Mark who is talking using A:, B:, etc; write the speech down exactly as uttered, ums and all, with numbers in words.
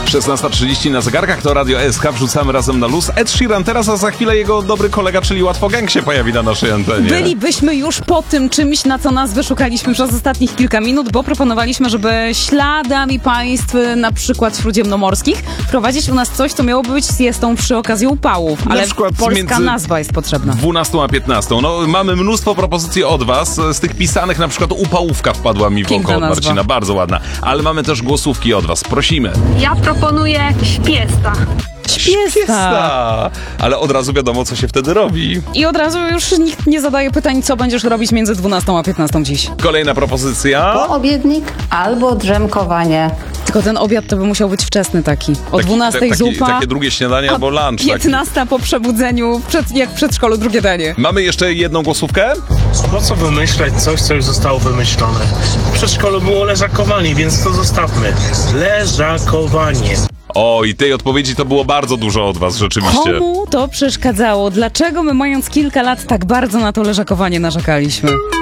A: szesnasta trzydzieści na zegarkach, to Radio S K, wrzucamy razem na luz. Ed Sheeran teraz, a za chwilę jego dobry kolega, czyli Łatwo Gang się pojawi na naszej antenie.
B: Bylibyśmy już po tym czymś, na co nas wyszukaliśmy przez ostatnich kilka minut, bo proponowaliśmy, żeby śladami państw, na przykład śródziemnomorskich, prowadzić u nas coś, co miałoby być siestą przy okazji upałów. Ale polska nazwa jest potrzebna.
A: dwunastą a piętnastą. No, mamy mnóstwo propozycji od was. Z tych pisanych na przykład upałówka wpadła mi w oko od Marcina. Bardzo ładna. Ale mamy też głosówki od was. Prosimy.
C: Ja proponuję śpiesta.
B: Śpiesta.
A: Ale od razu wiadomo, co się wtedy robi.
B: I od razu już nikt nie zadaje pytań, co będziesz robić między dwunastą a piętnastą dziś.
A: Kolejna propozycja.
D: Poobiednik albo drzemkowanie.
B: Tylko ten obiad to by musiał być wczesny taki. O
A: taki,
B: dwunastej
A: ta, taki,
B: zupa.
A: Takie drugie śniadanie albo lunch.
B: piętnasta po przebudzeniu, przed, jak w przedszkolu, drugie danie.
A: Mamy jeszcze jedną głosówkę?
E: Po co wymyślać coś, co już zostało wymyślone? W przedszkolu było leżakowanie, więc to zostawmy. Leżakowanie.
A: O, i tej odpowiedzi to było bardzo dużo od was, rzeczywiście.
B: Komu to przeszkadzało? Dlaczego my, mając kilka lat, tak bardzo na to leżakowanie narzekaliśmy?